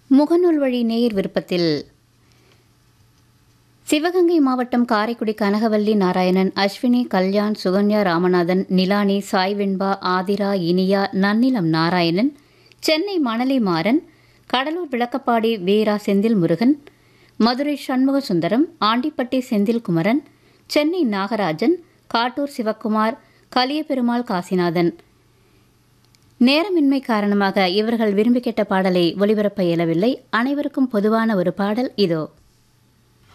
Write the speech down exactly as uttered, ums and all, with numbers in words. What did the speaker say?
முகநூல் வழி நேயர் விருப்பத்தில் சிவகங்கை மாவட்டம் காரைக்குடி கனகவல்லி நாராயணன், அஸ்வினி, கல்யாண், சுகன்யா, ராமநாதன், நிலானி, சாய்வெண்பா, ஆதிரா, இனியா, நன்னிலம் நாராயணன், சென்னை மணலி மாறன், கடலூர் விளக்கப்பாடி வீரா செந்தில் முருகன், மதுரை சண்முக சுந்தரம், ஆண்டிப்பட்டி செந்தில் குமரன், சென்னை நாகராஜன், காட்டூர் சிவக்குமார், கலியபெருமாள் காசிநாதன். நேரமின்மை காரணமாக இவர்கள் விரும்பி கேட்ட பாடலை ஒளிபரப்ப இயலவில்லை. அனைவருக்கும் பொதுவான ஒரு பாடல் இதோ.